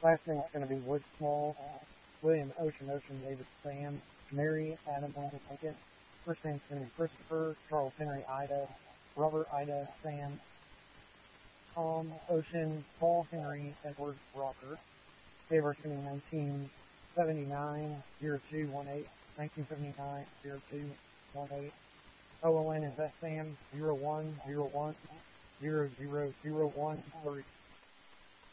Last name is going to be Wood Small, William Ocean, Ocean David Sam, Mary Adam Lincoln. First name is going to be Christopher, Charles Henry Ida, Robert Ida Sam, Tom Ocean, Paul Henry Edward Rocker. Date of birth is going to be 1979 0218, 1979 0218. OLN is SM 0101 0001 3.